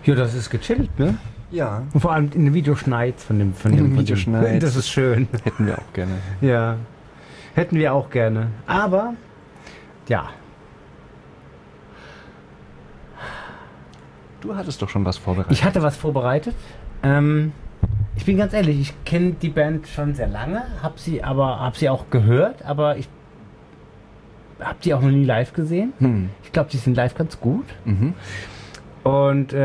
Ja, das ist gechillt, ne? Ja. Und vor allem in den Videoschneids von dem Videoschneids. Das ist schön. Hätten wir auch gerne. Ja. Hätten wir auch gerne. Aber, ja. Du hattest doch schon was vorbereitet. Ich hatte was vorbereitet. Ich bin ganz ehrlich, ich kenne die Band schon sehr lange, hab sie auch gehört, aber ich habe die auch noch nie live gesehen. Ich glaube, die sind live ganz gut. Und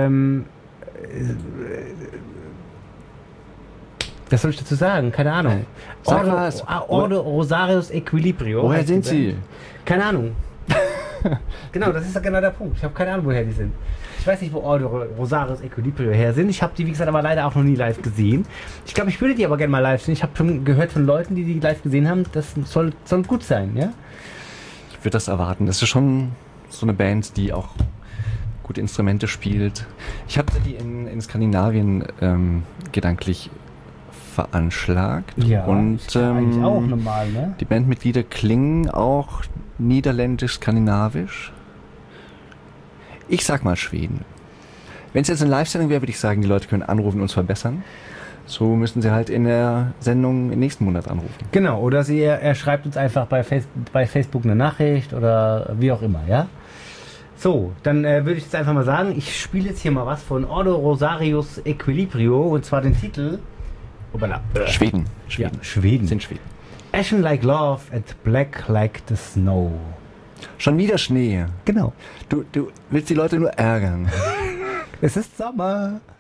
was soll ich dazu sagen? Keine Ahnung. Sag was. Ordo Rosarius Equilibrio. Woher sind sie? Keine Ahnung. Genau, das ist ja genau der Punkt. Ich habe keine Ahnung, woher die sind. Ich weiß nicht, wo Ordo Rosarius Equilibrio her sind. Ich habe die, wie gesagt, aber leider auch noch nie live gesehen. Ich glaube, ich würde die aber gerne mal live sehen. Ich habe schon gehört von Leuten, die live gesehen haben, das soll gut sein, ja? Ich würde das erwarten. Das ist schon so eine Band, die auch gute Instrumente spielt. Ich habe die in Skandinavien gedanklich veranschlagt. Ja, und eigentlich auch normal, ne? Die Bandmitglieder klingen auch niederländisch-skandinavisch. Ich sag mal Schweden. Wenn es jetzt eine Live-Sendung wäre, würde ich sagen, die Leute können anrufen und uns verbessern. So müssen sie halt in der Sendung im nächsten Monat anrufen. Genau, oder er schreibt uns einfach bei Facebook eine Nachricht oder wie auch immer, ja? So, dann würde ich jetzt einfach mal sagen, ich spiele jetzt hier mal was von Ordo Rosarius Equilibrio und zwar den Titel Schweden. Ja, Schweden. Sind Schweden. Ashen like love and black like the snow. Schon wieder Schnee. Genau. Du willst die Leute nur ärgern. Es ist Sommer.